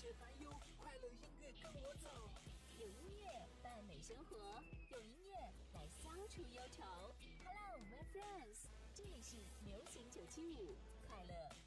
些烦忧，快乐音乐跟我走。 有音乐伴美生活，用音乐来消除忧愁。Hello, my friends， 这里是流行975快乐